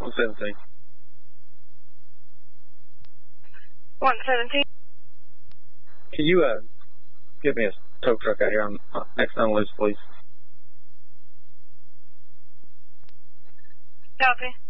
117. 117. Can you give me a tow truck out here? I'm next on loose, please. Copy.